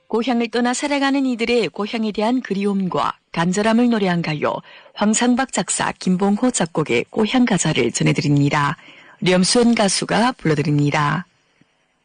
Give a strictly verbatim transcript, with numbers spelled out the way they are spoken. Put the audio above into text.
고향을 떠나 살아가는 이들의 고향에 대한 그리움과 간절함을 노래한 가요, 황상박 작사, 김봉호 작곡의 고향가자를 전해드립니다. 류엄수원 가수가 불러드립니다.